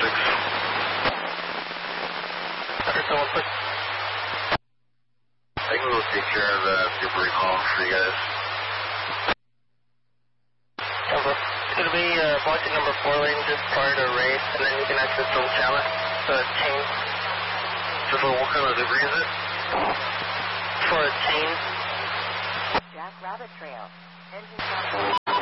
Under someone put. I can go take care of the debris call for you guys. Over. It's going to be blockade number 4 lane just prior to race, and then you can access the challenge, the chain. So for what kind of debris is it? For a chain. Jack Rabbit Trail. Engine